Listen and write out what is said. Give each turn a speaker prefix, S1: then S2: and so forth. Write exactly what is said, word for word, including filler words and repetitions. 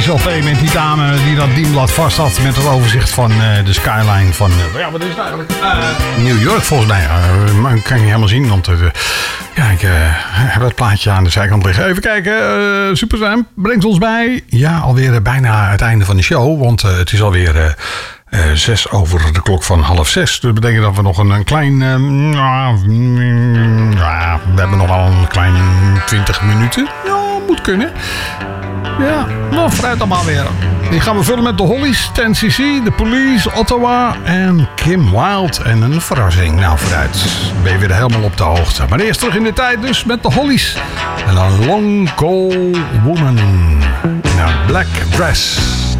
S1: Selfie met die dame die dat dienblad vast had met het overzicht van uh, de skyline van... Uh, ja, wat is het eigenlijk? Uh, New York volgens mij. Uh, maar dat kan je niet helemaal zien, want... Uh, ja, ik uh, heb het plaatje aan de zijkant liggen. Even kijken. Uh, Super Sam brengt ons bij... Ja, alweer uh, bijna het einde van de show. Want uh, het is alweer... Uh, Uh, zes over de klok van half zes. Dat betekent dat we nog een, een klein... Uh, uh, uh, we hebben nog wel een klein twintig minuten. Ja, moet kunnen. Ja, nou, vooruit dan maar weer. Die gaan we vullen met de Hollies, ten C C, de Police, Ottawa en Kim Wilde. En een verrassing. Nou, vooruit. Ben je weer helemaal op de hoogte. Maar eerst terug in de tijd dus met de Hollies. En een Long Cold Woman in a Black Dress.